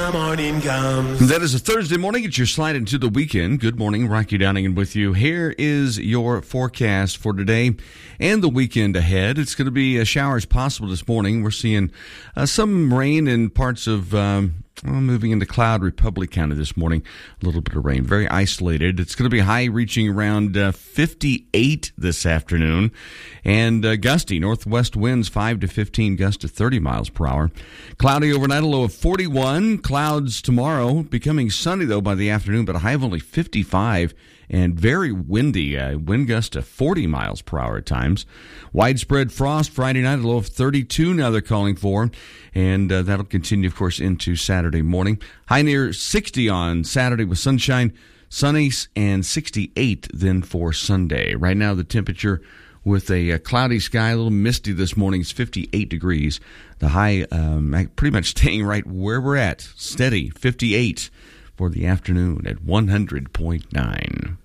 the morning comes. That is a Thursday morning. It's your slide into the weekend. Good morning, Rocky Downing with you. Here is your forecast for today and the weekend ahead. It's going to be showers possible this morning. We're seeing some rain in parts of moving into Cloud Republic County this morning. A little bit of rain, very isolated. It's going to be high reaching around 58 this afternoon. And gusty northwest winds 5 to 15, gusts to 30 miles per hour. Cloudy overnight, a low of 41. Clouds tomorrow, becoming sunny though by the afternoon, but a high of only 55. And very windy, wind gusts to 40 miles per hour at times. Widespread frost Friday night, a low of 32 now they're calling for. And that'll continue, of course, into Saturday morning. High near 60 on Saturday with sunshine, sunny, and 68 then for Sunday. Right now the temperature with a cloudy sky, a little misty this morning, is 58 degrees. The high pretty much staying right where we're at, steady, 58 for the afternoon at 100.9.